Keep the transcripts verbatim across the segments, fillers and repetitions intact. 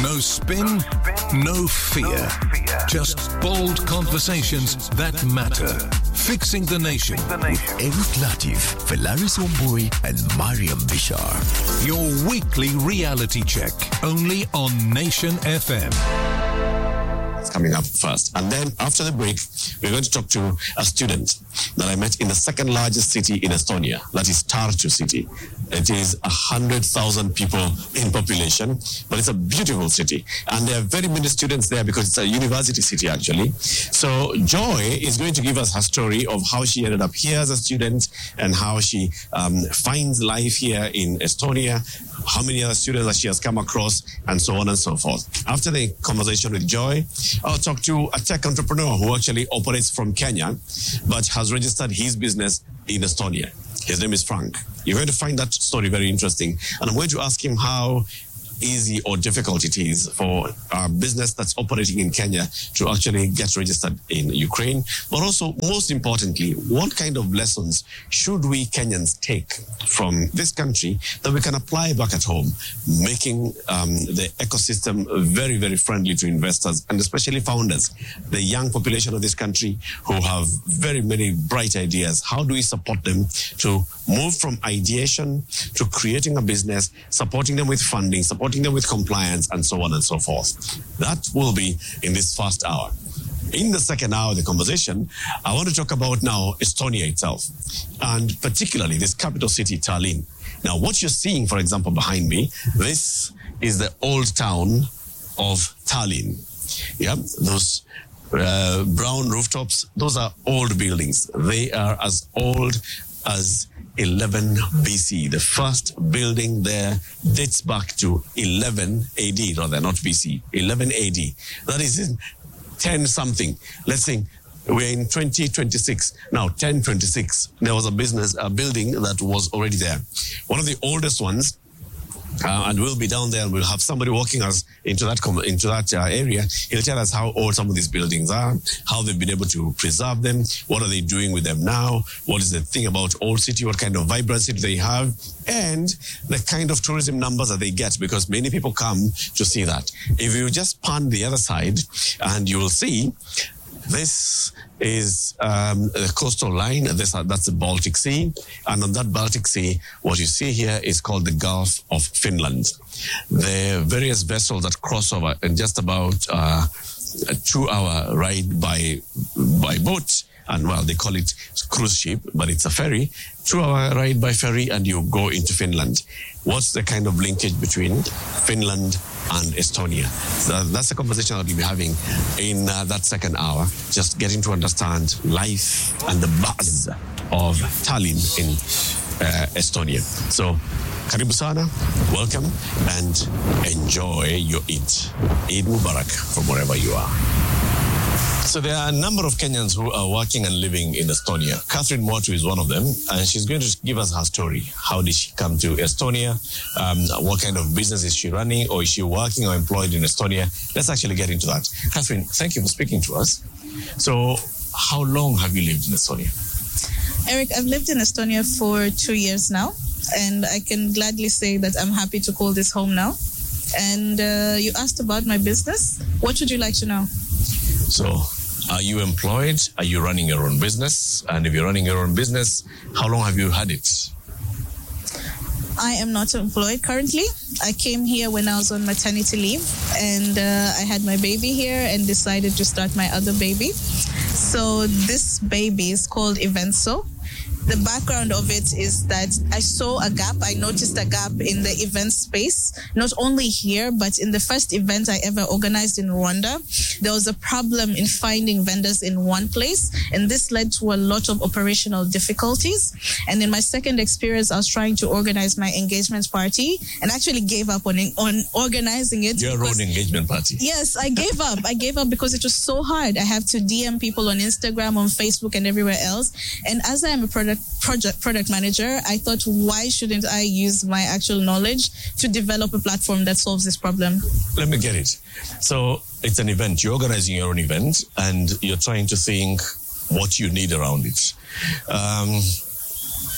No spin, no fear. Just bold conversations that matter. Fixing the Nation. Eric Latif, Felaris Omboy, and Mariam Bishar. Your weekly reality check. Only on Nation F M. Coming up first. And then after the break, we're going to talk to a student that I met in the second largest city in Estonia. That is Tartu city. It is one hundred thousand people in population, but it's a beautiful city. And there are very many students there because it's a university city, actually. So Joy is going to give us her story of how she ended up here as a student and how she um, finds life here in Estonia, how many other students that she has come across, and so on and so forth. After the conversation with Joy, I'll talk to a tech entrepreneur who actually operates from Kenya, but has registered his business in Estonia. His name is Frank. You're going to find that story very interesting. And I'm going to ask him how easy or difficult it is for a business that's operating in Kenya to actually get registered in Ukraine. But also, most importantly, what kind of lessons should we Kenyans take from this country that we can apply back at home, making um, the ecosystem very, very friendly to investors and especially founders, the young population of this country who have very many bright ideas. How do we support them to move from ideation to creating a business, supporting them with funding, supporting them with compliance, and so on and so forth? That will be in this first hour. In the second hour of the conversation, I want to talk about now Estonia itself, and particularly this capital city, Tallinn. Now, what you're seeing, for example, behind me, this is the old town of Tallinn. Yeah, those uh, brown rooftops, those are old buildings. They are as old as eleven B C. The first building there dates back to eleven A D, rather, not B C, eleven A D. That is in ten something. Let's think, we're in twenty twenty-six. Now, ten twenty-six, there was a business, a building that was already there. One of the oldest ones, Uh, and we'll be down there and we'll have somebody walking us into that com- into that uh, area. He'll tell us how old some of these buildings are, how they've been able to preserve them, what are they doing with them now, what is the thing about Old City, what kind of vibrancy do they have, and the kind of tourism numbers that they get, because many people come to see that. If you just pan the other side, and you will see this is um, the coastal line. This, uh, that's the Baltic Sea. And on that Baltic Sea, what you see here is called the Gulf of Finland. The various vessels that cross over in just about uh, a two-hour ride by by boat. And, well, they call it cruise ship, but it's a ferry. Two-hour ride by ferry, and you go into Finland. What's the kind of linkage between Finland and Estonia? So that's the conversation that we'll be having in uh, that second hour, just getting to understand life and the buzz of Tallinn in uh, Estonia. So, karibu sana, welcome, and enjoy your Eid. Eid Mubarak from wherever you are. So there are a number of Kenyans who are working and living in Estonia. Catherine Mwatu is one of them, and she's going to give us her story. How did she come to Estonia? Um, what kind of business is she running, or is she working or employed in Estonia? Let's actually get into that. Catherine, thank you for speaking to us. So how long have you lived in Estonia? Eric, I've lived in Estonia for two years now, and I can gladly say that I'm happy to call this home now. And uh, you asked about my business. What would you like to know? So, are you employed? Are you running your own business? And if you're running your own business, how long have you had it? I am not employed currently. I came here when I was on maternity leave, and uh, I had my baby here and decided to start my other baby. So this baby is called Eventso. The background of it is that I saw a gap. I noticed a gap in the event space, not only here, but in the first event I ever organized in Rwanda. There was a problem in finding vendors in one place, and this led to a lot of operational difficulties. And in my second experience, I was trying to organize my engagement party and actually gave up on, on organizing it. Your own engagement party? Yes, I gave up. I gave up because it was so hard. I have to D M people on Instagram, on Facebook, and everywhere else. And as I am a product project product manager, I thought, why shouldn't I use my actual knowledge to develop a platform that solves this problem? Let me get it. So it's an event. You're organizing your own event, and you're trying to think what you need around it. Um,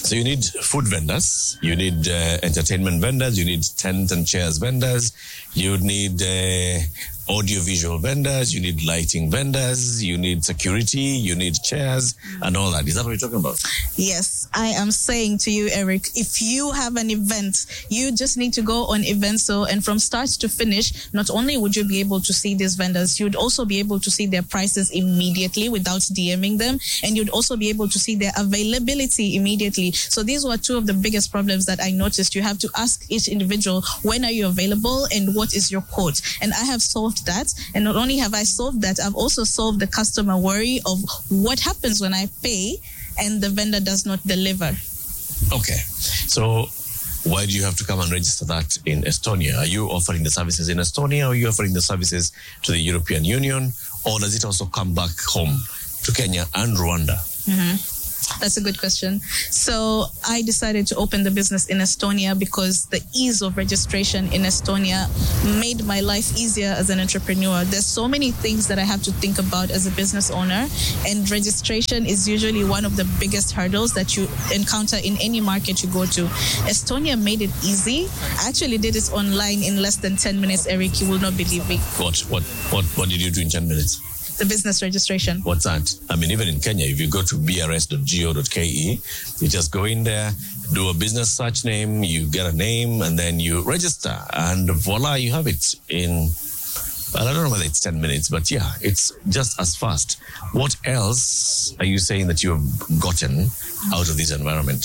So you need food vendors, you need uh, entertainment vendors, you need tent and chairs vendors, you need uh, audio-visual vendors, you need lighting vendors, you need security, you need chairs, and all that. Is that what you're talking about? Yes, I am saying to you, Eric, if you have an event, you just need to go on Evenso, and from start to finish, not only would you be able to see these vendors, you'd also be able to see their prices immediately without DMing them, and you'd also be able to see their availability immediately. So these were two of the biggest problems that I noticed. You have to ask each individual, when are you available and what is your quote? And I have solved that. And not only have I solved that, I've also solved the customer worry of what happens when I pay and the vendor does not deliver. Okay. So why do you have to come and register that in Estonia? Are you offering the services in Estonia, or are you offering the services to the European Union, or does it also come back home to Kenya and Rwanda? Mm-hmm. That's a good question. So I decided to open the business in Estonia because the ease of registration in Estonia made my life easier as an entrepreneur. There's so many things that I have to think about as a business owner, and registration is usually one of the biggest hurdles that you encounter in any market you go to. Estonia made it easy. I actually did it online in less than ten minutes, Eric. You will not believe me. What, what, what, what did you do in ten minutes? The business registration. What's that? I mean, even in Kenya, if you go to b r s dot go dot k e, you just go in there, do a business search name, you get a name, and then you register, and voila, you have it in, well, I don't know whether it's ten minutes, but yeah, it's just as fast. What else are you saying that you have gotten out of this environment?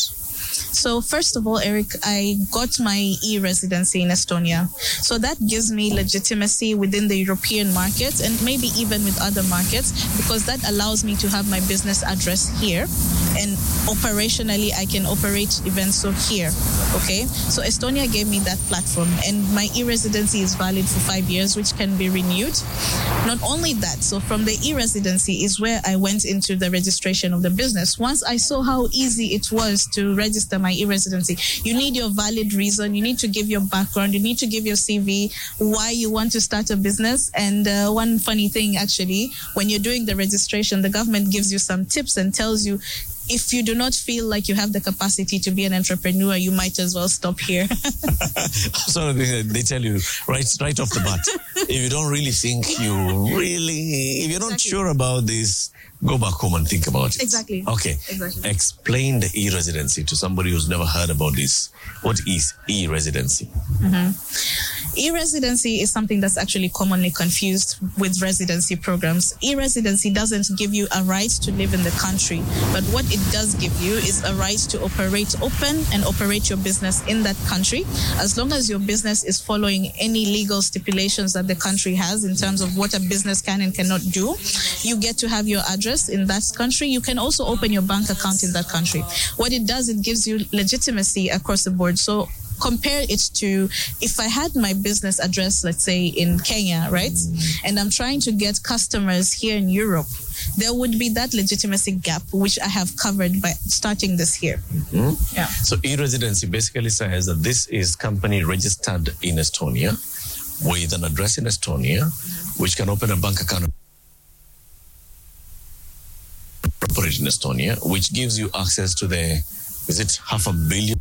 So first of all, Eric, I got my e-residency in Estonia. So that gives me legitimacy within the European market and maybe even with other markets, because that allows me to have my business address here, and operationally I can operate Evenso here. Okay, so Estonia gave me that platform, and my e-residency is valid for five years, which can be renewed. Not only that, so from the e-residency is where I went into the registration of the business. Once I saw how easy it was to register my e-residency, you need your valid reason, you need to give your background, you need to give your C V, why you want to start a business. And uh, one funny thing, actually, when you're doing the registration, the government gives you some tips and tells you, if you do not feel like you have the capacity to be an entrepreneur, you might as well stop here. So they tell you right, right off the bat, if you don't really think you really, if you're not exactly. sure about this, go back home and think about it. Exactly. Okay. Exactly. Explain the e-residency to somebody who's never heard about this. What is e-residency? Mm-hmm. E-residency is something that's actually commonly confused with residency programs. E-residency doesn't give you a right to live in the country, but what it does give you is a right to operate open and operate your business in that country, as long as your business is following any legal stipulations that the country has in terms of what a business can and cannot do. You get to have your address in that country. You can also open your bank account in that country. What it does, it gives you legitimacy across the board. So compare it to if I had my business address, let's say in Kenya, right? And I'm trying to get customers here in Europe, there would be that legitimacy gap, which I have covered by starting this here. Mm-hmm. Yeah. So e-residency basically says that this is company registered in Estonia with an address in Estonia, which can open a bank account operate in Estonia, which gives you access to the, is it half a billion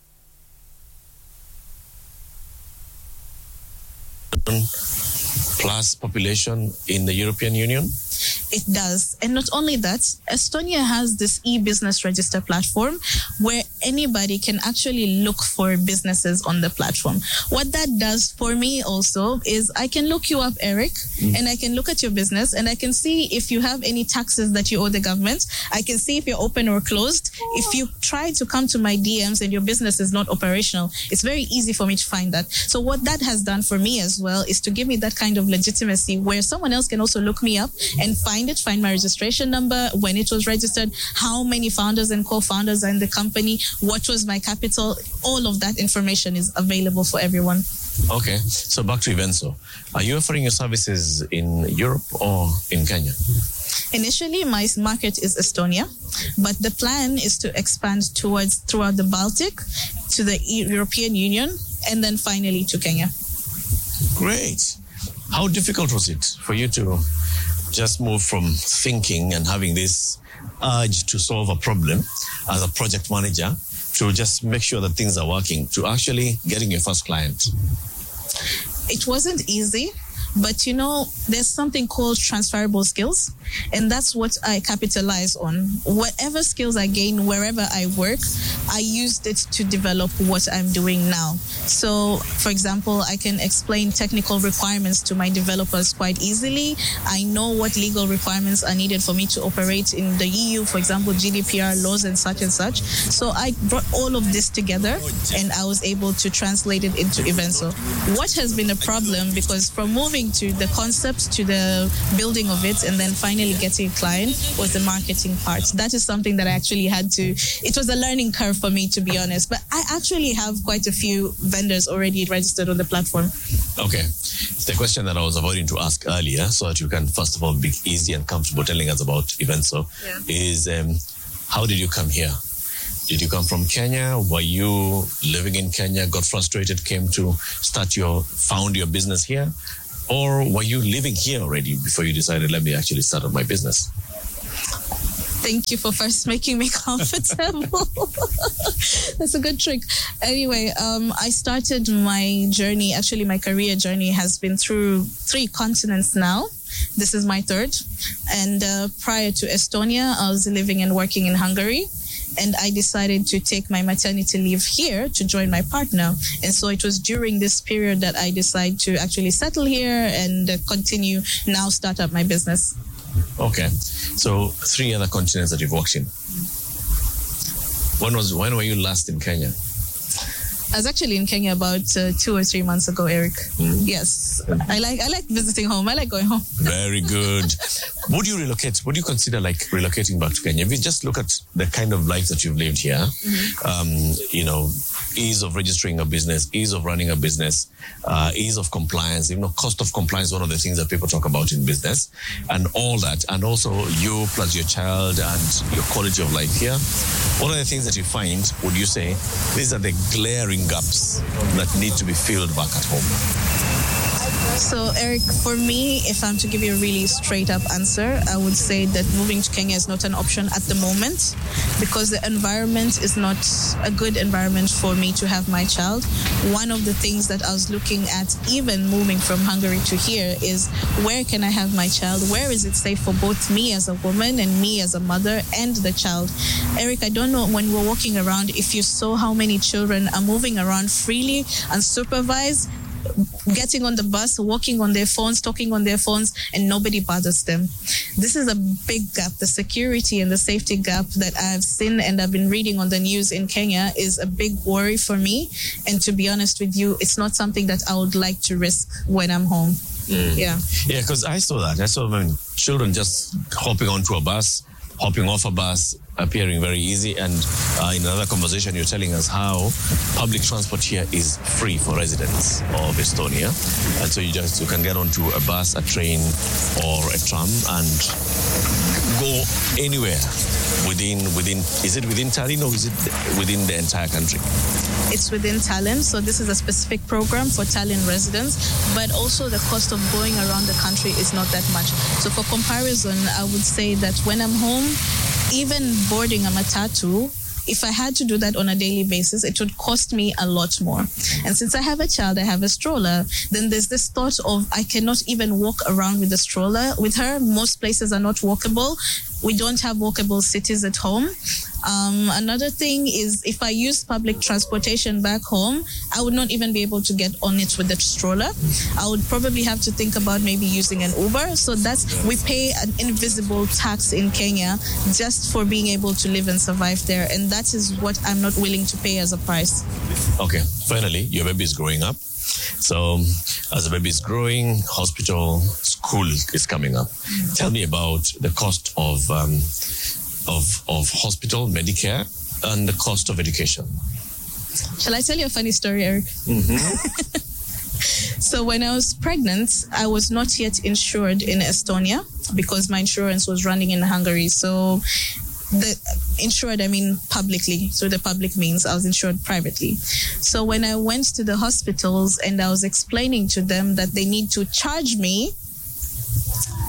plus population in the European Union? It does. And not only that, Estonia has this e-business register platform where anybody can actually look for businesses on the platform. What that does for me also is I can look you up, Eric, mm. and I can look at your business and I can see if you have any taxes that you owe the government. I can see if you're open or closed. If you try to come to my D Ms and your business is not operational, it's very easy for me to find that. So what that has done for me as well is to give me that kind of legitimacy where someone else can also look me up and find it, find my registration number, when it was registered, how many founders and co-founders are in the company, what was my capital. All of that information is available for everyone. Okay, so back to Evenso. Are you offering your services in Europe or in Kenya? Initially, my market is Estonia, but the plan is to expand towards throughout the Baltic, to the European Union, and then finally to Kenya. Great. How difficult was it for you to just move from thinking and having this urge to solve a problem as a project manager to just make sure that things are working to actually getting your first client? It wasn't easy. But, you know, there's something called transferable skills, and that's what I capitalize on. Whatever skills I gain wherever I work, I used it to develop what I'm doing now. So, for example, I can explain technical requirements to my developers quite easily. I know what legal requirements are needed for me to operate in the E U, for example, G D P R laws and such and such. So I brought all of this together, and I was able to translate it into Evenso. What has been a problem, because from moving to the concept, to the building of it, and then finally getting a client, was the marketing part. That is something that I actually had to, it was a learning curve for me, to be honest. But I actually have quite a few vendors already registered on the platform. Okay. The question that I was avoiding to ask earlier, so that you can first of all be easy and comfortable telling us about Evenso, yeah. is um, how did you come here? Did you come from Kenya? Were you living in Kenya, got frustrated, came to start your, found your business here? Or were you living here already before you decided, let me actually start up my business? Thank you for first making me comfortable. That's a good trick. Anyway, um, I started my journey, actually my career journey has been through three continents now. This is my third. And uh, prior to Estonia, I was living and working in Hungary. And I decided to take my maternity leave here to join my partner. And so it was during this period that I decided to actually settle here and uh, continue now start up my business. Okay. So three other continents that you've worked in. When was when were you last in Kenya? I was actually in Kenya about uh, two or three months ago, Eric. Mm. Yes. I like I like visiting home. I like going home. Very good. Would you relocate? Would you consider like relocating back to Kenya? If you just look at the kind of life that you've lived here, mm-hmm. um, you know, ease of registering a business, ease of running a business, uh, ease of compliance, you know, cost of compliance, one of the things that people talk about in business, and all that, and also you plus your child and your quality of life here. What are the things that you find, would you say, these are the glaring gaps that need to be filled back at home? So, Eric, for me, if I'm to give you a really straight up answer, I would say that moving to Kenya is not an option at the moment because the environment is not a good environment for me to have my child. One of the things that I was looking at, even moving from Hungary to here, is where can I have my child? Where is it safe for both me as a woman and me as a mother and the child? Eric, I don't know, when we're walking around, if you saw how many children are moving around freely, unsupervised, getting on the bus, walking on their phones, talking on their phones, and nobody bothers them. This is a big gap. The security and the safety gap that I've seen and I've been reading on the news in Kenya is a big worry for me. And to be honest with you, it's not something that I would like to risk when I'm home. Mm. Yeah. Yeah, because I saw that. I saw I mean, children just hopping onto a bus, hopping off a bus, appearing very easy. And uh, in another conversation, you're telling us how public transport here is free for residents of Estonia. And so you just you can get onto a bus, a train, or a tram and go anywhere within, within is it within Tallinn or is it within the entire country? It's within Tallinn. So this is a specific program for Tallinn residents, but also the cost of going around the country is not that much. So for comparison, I would say that when I'm home, even boarding a matatu, if I had to do that on a daily basis, it would cost me a lot more. And since I have a child, I have a stroller, then there's this thought of I cannot even walk around with the stroller with her. Most places are not walkable. We don't have walkable cities at home. Um, another thing is if I use public transportation back home, I would not even be able to get on it with the stroller. I would probably have to think about maybe using an Uber. So that's, we pay an invisible tax in Kenya just for being able to live and survive there. And that is what I'm not willing to pay as a price. Okay, finally, your baby is growing up. So as the baby is growing, hospital, school is coming up. Mm-hmm. Tell me about the cost of um, of of hospital, Medicare, and the cost of education. Shall I tell you a funny story, Eric? Mm-hmm. So when I was pregnant, I was not yet insured in Estonia because my insurance was running in Hungary. So the insured, I mean publicly. So the public means I was insured privately. So when I went to the hospitals and I was explaining to them that they need to charge me,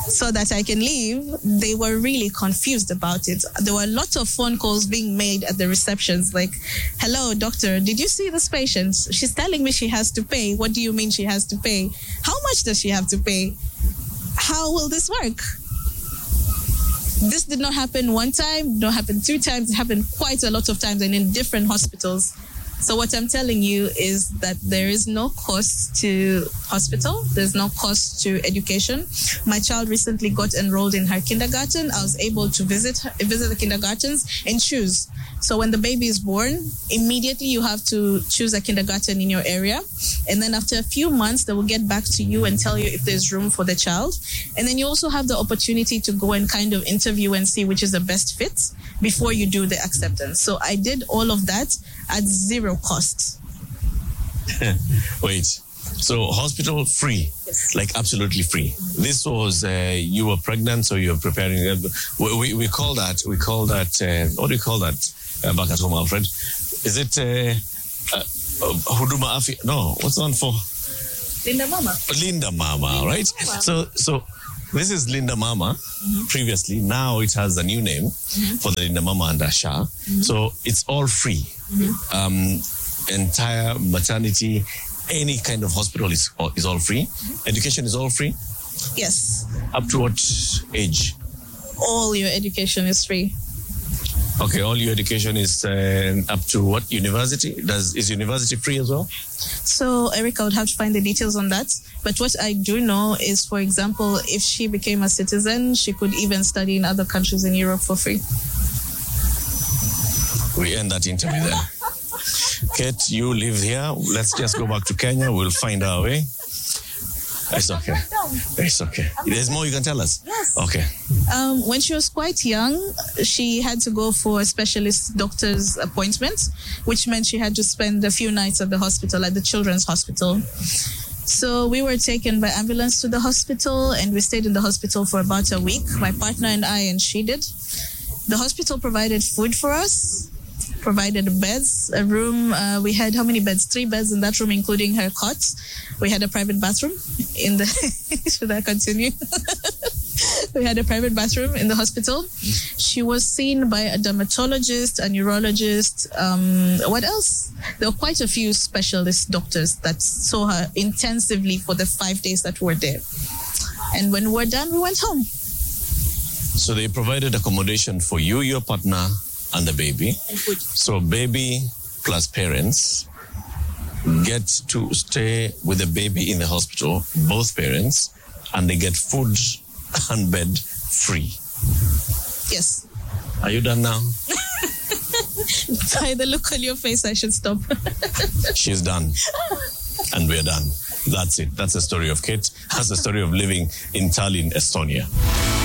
so that I can leave, they were really confused about it. There were lots of phone calls being made at the receptions like, hello, doctor, did you see this patient? She's telling me she has to pay. What do you mean she has to pay? How much does she have to pay? How will this work? This did not happen one time, did not happen two times, it happened quite a lot of times and in different hospitals. So what I'm telling you is that there is no cost to hospital. There's no cost to education. My child recently got enrolled in her kindergarten. I was able to visit her, visit the kindergartens and choose. So when the baby is born, immediately you have to choose a kindergarten in your area. And then after a few months, they will get back to you and tell you if there's room for the child. And then you also have the opportunity to go and kind of interview and see which is the best fit before you do the acceptance. So I did all of that at zero cost. Wait, so hospital free, yes. Like absolutely free. This was uh, you were pregnant, so you were preparing. Uh, we, we we call that we call that uh, what do you call that uh, back at home, Alfred? Is it uh, uh, Huduma Afi? No, what's the one for? Linda Mama. Linda Mama, right? Mama. So so. This is Linda Mama, mm-hmm. Previously. Now it has a new name mm-hmm. for the Linda Mama and Asha. Mm-hmm. So it's all free. Mm-hmm. Um, entire maternity, any kind of hospital is, is all free. Mm-hmm. Education is all free? Yes. Up to what age? All your education is free. Okay, all your education is uh, up to what university? Does is university free as well? So, Eric, I would have to find the details on that. But what I do know is, for example, if she became a citizen, she could even study in other countries in Europe for free. We end that interview there. Kate, you live here. Let's just go back to Kenya. We'll find our way. It's okay. It's okay. There's more you can tell us? Yes. Okay. Um, when she was quite young, she had to go for a specialist doctor's appointment, which meant she had to spend a few nights at the hospital, at the children's hospital. So we were taken by ambulance to the hospital and we stayed in the hospital for about a week, my partner and I, and she did. The hospital provided food for us, provided beds, a room. Uh, we had how many beds? Three beds in that room, including her cot. We had a private bathroom in the... Should I continue? We had a private bathroom in the hospital. She was seen by a dermatologist, a neurologist. Um, what else? There were quite a few specialist doctors that saw her intensively for the five days that we were there. And when we were done, we went home. So they provided accommodation for you, your partner, and the baby. And food. So baby plus parents get to stay with the baby in the hospital, both parents, and they get food and bed free. Yes. Are you done now? By the look on your face, I should stop. She's done. And we're done. That's it. That's the story of Kate. That's the story of living in Tallinn, Estonia.